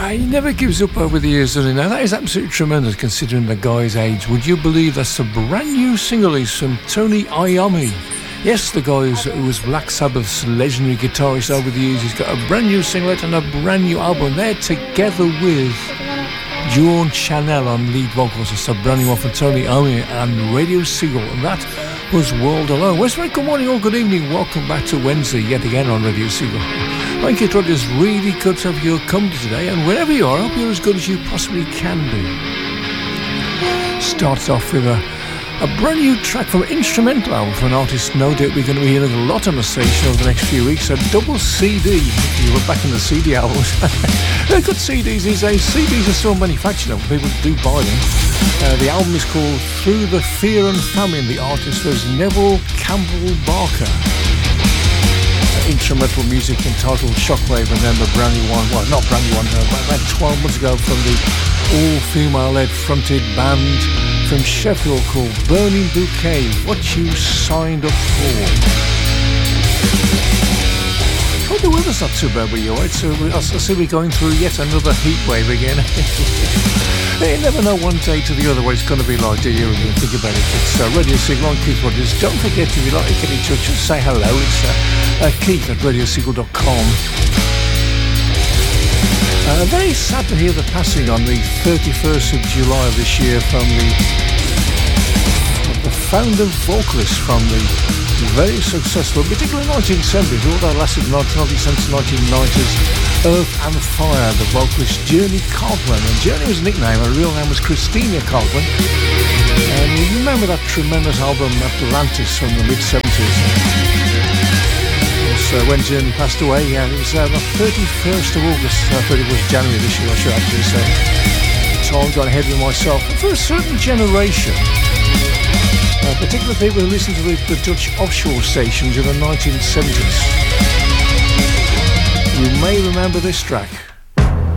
He never gives up over the years, does he? Now, that is absolutely tremendous considering the guy's age. Would you believe that's a brand new single is from Tony Iommi? Yes, the guy who was Black Sabbath's legendary guitarist over the years. He's got a brand new singlet and a brand new album. They're together with John Chanel on lead vocals. It's a brand new one from Tony Iommi and Radio Seagull. And that was World Alone. Well, good morning or good evening. Welcome back to Wednesday yet again on Radio Seagull. Thank you, Todd. It's really good to have your company today. And wherever you are, I hope you're as good as you possibly can be. Starts off with a brand new track from an instrumental album for an artist no doubt we're going to be hearing a lot on the station over the next few weeks. A double CD. You were back in the CD albums. They're good CDs these days. CDs are still manufactured now. People do buy them. The album is called Through the Fear and Famine. The artist was Neville Campbell Barker. Instrumental music entitled Shockwave, and then the brand new one, well, not brand new one, about 12 months ago from the all-female led fronted band from Sheffield called Burning Bouquet, What You Signed Up For. Hope the weather's not too bad with you, right? So I see we're going through yet another heat wave again. You never know one day to the other what it's going to be like, do you? Think about it. It's Radio Seagull on Keith Rogers. Don't forget, if you'd like to get in touch, just say hello. It's Keith at radioseagull.com. Very sad to hear the passing on the 31st of July of this year from the founder vocalist from the very successful, particularly 1970s, although it lasted 1970s, 1990s, Earth and Fire, the vocalist Journey Coghlan. And Journey was a nickname, her real name was Christina Coghlan. And you remember that tremendous album Atlantis from the mid-70s. So when Journey passed away, it was the 31st of August, I thought it was January this year, I should actually say. Time got ahead with myself. For a certain generation, particularly people who listened to the Dutch offshore stations in the 1970s, you may remember this track.